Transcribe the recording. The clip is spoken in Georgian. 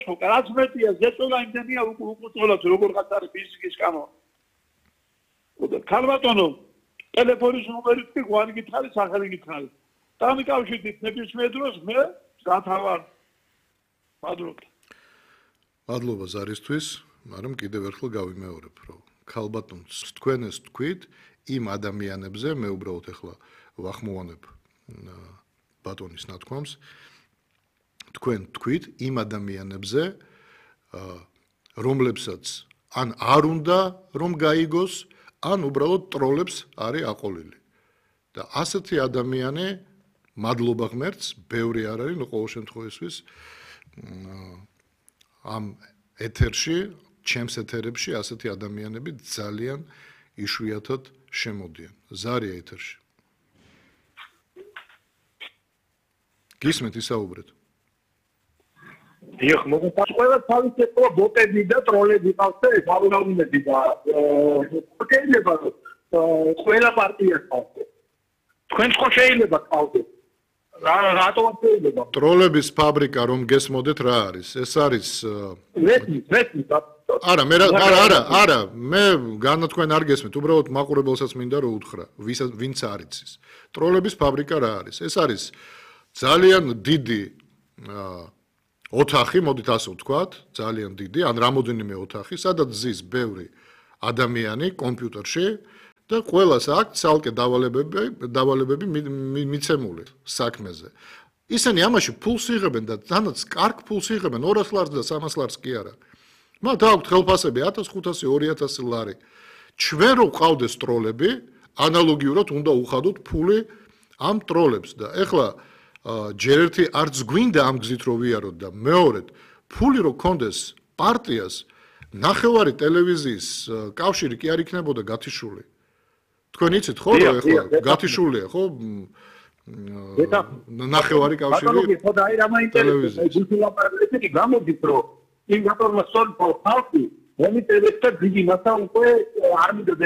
რაც მეტია ზეწოლა იმდენია უკუწოლოთ როგორღაც არის ფიზიკის კანონი. ქალბატონო ტელეფონის ნომერი თქვი გვარი გითხარი სახელი გითხარი. დამიკავშირდით ნებისმიერ დროს მე გათავარ. მადლობა ზარისთვის, მაგრამ კიდევ ერთხელ გავიმეორებ, რომ ქალბატონს თქვენ ეს თქვით იმ ადამიანებზე, მე უბრალოდ ახლა ვახმოვანებ ბატონის ნათქვამს, თქვენ თქვით იმ ადამიანებზე, რომლებსაც ან არ უნდა რომ გაიგოს, ან უბრალოდ ტროლებს არის აყოლილი. და ასეთი ადამიანი მადლობა ღმერთს, ბევრი არ არის, ყოველ შემთხვევაში ამ ეთერში, ჩემს ეთერებში ასეთი ადამიანები ძალიან იშვიათად შემოდიან. ზარია ეთერში. გისმენთ ისაუბრეთ. დიახ, მოგწონს ყველა თავის ეთქვა ბოტები და ტროლები ყავთ ეს აუცილებლად და შეიძლება ყველა პარტიას ყავთ. თქვენს ხო შეიძლება ყავდეთ. რატო შეიძლება? ტროლების ფაბრიკა რომ გესმოდეთ რა არის? ეს არის მესმის არა, არა, მე განათქვენ არ გესმით, უბრალოდ მაყურებელსაც მინდა რომ უთხრა, ვინც არ იცის. ტროლების ფაბრიკა რა არის? ეს არის ძალიან დიდი ოთახი, მოდით ასე ვთქვათ, ძალიან დიდი, ან რამოდენიმე ოთახი, სადაც ზის ბევრი ადამიანი კომპიუტერში და ყველას აქვს ცალკე დავალებები მიცემული საქმეზე. ისინი ამაში ფულს იღებენ და თანაც კარგ ფულს იღებენ 200 ლარს და 300 ლარს კი არა. მათ აქვს ხელფასები 1500, 2000 ლარი. ჩვენ რო ყავდეს ტროლები, ანალოგიურად უნდა უხადოთ ფული ამ ტროლებს და ეხლა ჯერ ერთი არც გვინდა ამ გზით რო ვიაროთ და მეორედ ფული რო კონდეს პარტიას, ნახევარი ტელევიზიის კავშირი კი არ იქნებოდა გათიშული. თქვენ იცით ხო რომ ეხლა გათიშულია ხო? ნახევარი კავშირი. ხო და აი რა მაინტერესებს, გულთულაპარაკები გამოდის რომ იმ გაფორმას სწორ ხალხი მომიტევებს და დიდი მასა უკვე არ მიდოდა